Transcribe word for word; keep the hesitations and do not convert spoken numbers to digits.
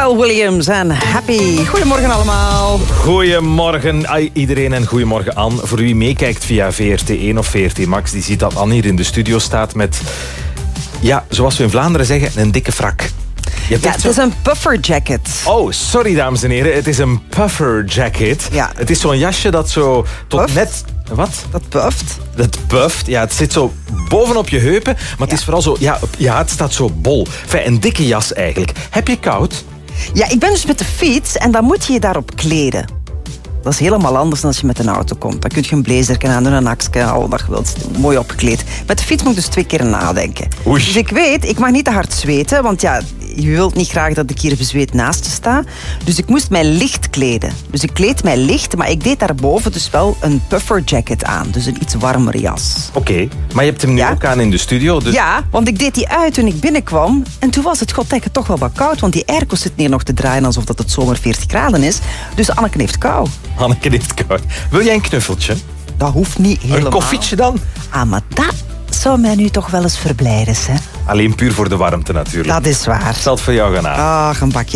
Pharrell Williams en Happy. Goedemorgen allemaal. Goedemorgen iedereen en goedemorgen Anne. Voor wie meekijkt via V R T één of V R T Max, die ziet dat Anne hier in de studio staat met, ja, zoals we in Vlaanderen zeggen, een dikke frak. Ja, het zo... is een puffer jacket. Oh, sorry dames en heren. Het is een puffer jacket. Ja. Het is zo'n jasje dat zo tot Puft? net... Wat? Dat puft. Dat puft. Ja, het zit zo bovenop je heupen. Maar het ja. is vooral zo... Ja, ja, het staat zo bol. Enfin, een dikke jas eigenlijk. Heb je koud? Ja, ik ben dus met de fiets en dan moet je je daarop kleden. Dat is helemaal anders dan als je met een auto komt. Dan kun je een blazerken aan doen, een akske, al wat je wilt. Mooi opgekleed. Met de fiets moet ik dus twee keer nadenken. Oei. Dus ik weet, ik mag niet te hard zweten, want ja, je wilt niet graag dat ik hier bezweet naast je sta. Dus ik moest mij licht kleden. Dus ik kleed mij licht, maar ik deed daarboven dus wel een puffer jacket aan. Dus een iets warmere jas. Oké, okay. Maar je hebt hem nu ja? ook aan in de studio. Dus... Ja, want ik deed die uit toen ik binnenkwam. En toen was het goddekken toch wel wat koud, want die airco zit hier nog te draaien alsof dat het zomer veertig graden is. Dus Anneke heeft kou. Anneke heeft koud. Wil jij een knuffeltje? Dat hoeft niet helemaal. Een koffietje dan? Ah, maar dat zou mij nu toch wel eens verblijden, hè? Alleen puur voor de warmte natuurlijk. Dat is waar. Ik zal het voor jou gaan halen. Ach, een bakje